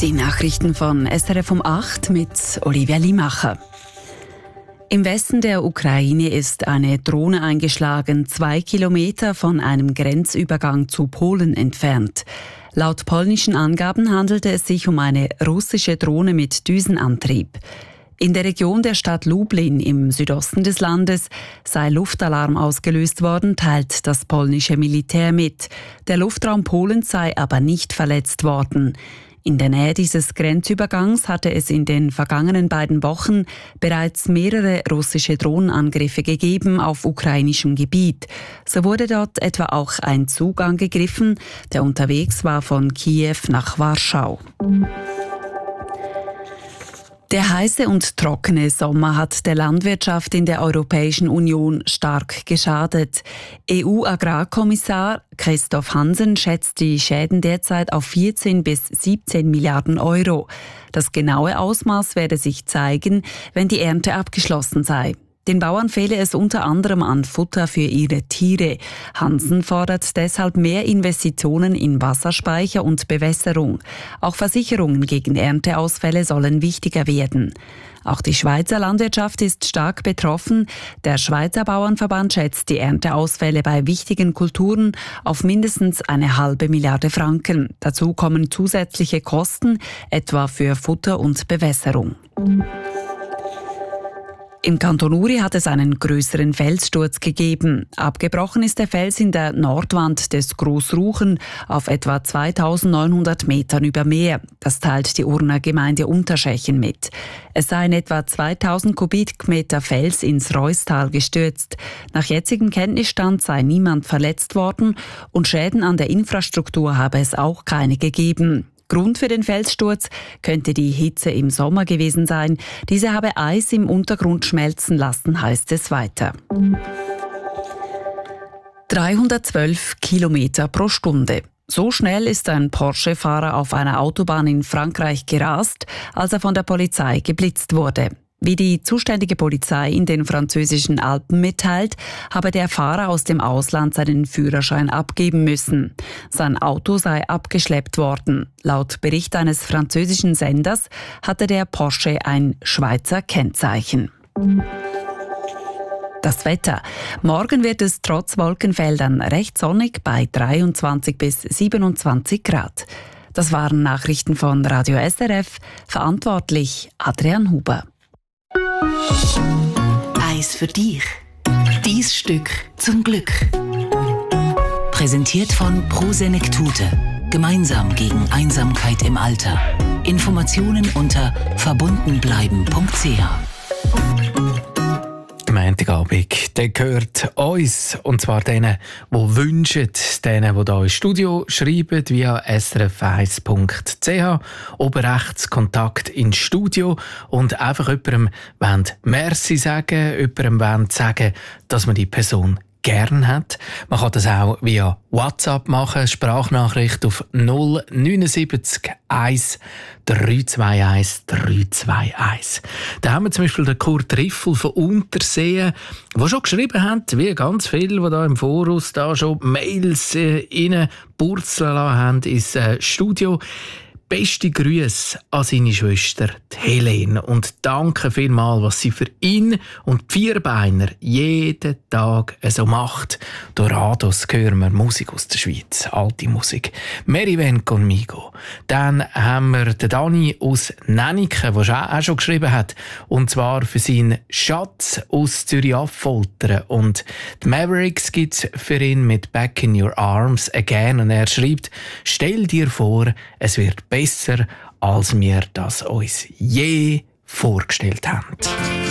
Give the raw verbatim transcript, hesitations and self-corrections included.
Die Nachrichten von S R F um acht mit Olivia Limacher. Im Westen der Ukraine ist eine Drohne eingeschlagen, zwei Kilometer von einem Grenzübergang zu Polen entfernt. Laut polnischen Angaben handelte es sich um eine russische Drohne mit Düsenantrieb. In der Region der Stadt Lublin im Südosten des Landes sei Luftalarm ausgelöst worden, teilt das polnische Militär mit. Der Luftraum Polens sei aber nicht verletzt worden. In der Nähe dieses Grenzübergangs hatte es in den vergangenen beiden Wochen bereits mehrere russische Drohnenangriffe gegeben auf ukrainischem Gebiet. So wurde dort etwa auch ein Zug angegriffen, der unterwegs war von Kiew nach Warschau. Der heiße und trockene Sommer hat der Landwirtschaft in der Europäischen Union stark geschadet. E U-Agrarkommissar Christoph Hansen schätzt die Schäden derzeit auf vierzehn bis siebzehn Milliarden Euro. Das genaue Ausmaß werde sich zeigen, wenn die Ernte abgeschlossen sei. Den Bauern fehle es unter anderem an Futter für ihre Tiere. Hansen fordert deshalb mehr Investitionen in Wasserspeicher und Bewässerung. Auch Versicherungen gegen Ernteausfälle sollen wichtiger werden. Auch die Schweizer Landwirtschaft ist stark betroffen. Der Schweizer Bauernverband schätzt die Ernteausfälle bei wichtigen Kulturen auf mindestens eine halbe Milliarde Franken. Dazu kommen zusätzliche Kosten, etwa für Futter und Bewässerung. Im Kanton Uri hat es einen größeren Felssturz gegeben. Abgebrochen ist der Fels in der Nordwand des Grossruchen auf etwa zweitausendneunhundert Metern über Meer. Das teilt die Urner Gemeinde Unterschächen mit. Es seien etwa zweitausend Kubikmeter Fels ins Reustal gestürzt. Nach jetzigem Kenntnisstand sei niemand verletzt worden und Schäden an der Infrastruktur habe es auch keine gegeben. Grund für den Felssturz könnte die Hitze im Sommer gewesen sein. Diese habe Eis im Untergrund schmelzen lassen, heißt es weiter. dreihundertzwölf Kilometer pro Stunde. So schnell ist ein Porsche-Fahrer auf einer Autobahn in Frankreich gerast, als er von der Polizei geblitzt wurde. Wie die zuständige Polizei in den französischen Alpen mitteilt, habe der Fahrer aus dem Ausland seinen Führerschein abgeben müssen. Sein Auto sei abgeschleppt worden. Laut Bericht eines französischen Senders hatte der Porsche ein Schweizer Kennzeichen. Das Wetter. Morgen wird es trotz Wolkenfeldern recht sonnig bei dreiundzwanzig bis siebenundzwanzig Grad. Das waren Nachrichten von Radio S R F. Verantwortlich Adrian Huber. Eis für dich. Dies Stück zum Glück. Präsentiert von Pro Senectute. Gemeinsam gegen Einsamkeit im Alter. Informationen unter verbundenbleiben punkt c h. Montagabend, der gehört uns, und zwar denen, die wünschen, denen, die hier ins Studio schreiben, via s r f eins punkt c h, oben rechts Kontakt ins Studio und einfach jemandem wollen Merci sagen, jemandem wollen sagen, dass man die Person gern hat. Man kann das auch via WhatsApp machen, Sprachnachricht auf null neun sieben eins drei zwei eins drei zwei eins. Da haben wir zum Beispiel den Kurt Riffel von Unterseen, der schon geschrieben hat, wie ganz viele, die da im Voraus da schon Mails äh, reinpurzeln lassen haben ins äh, Studio. Beste Grüße an seine Schwester, die Helene. Und danke vielmals, was sie für ihn und die Vierbeiner jeden Tag so macht. Durch Rados hören wir Musik aus der Schweiz, alte Musik. «Meri ven conmigo». Dann haben wir den Dani aus Nennike, der auch schon geschrieben hat. Und zwar für seinen Schatz aus Zürich-Affoltern. Und die Mavericks gibt es für ihn mit «Back in your arms again». Und er schreibt, «Stell dir vor, es wird besser, besser, als wir das uns je vorgestellt haben.»